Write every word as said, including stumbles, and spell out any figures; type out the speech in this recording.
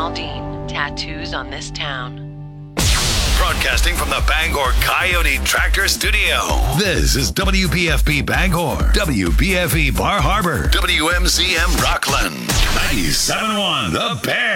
Aldine, tattoos on this town. Broadcasting from the Bangor Coyote Tractor Studio. This is W P F B Bangor, W P F E Bar Harbor, W M C M Rockland, ninety-seven point one The Bear.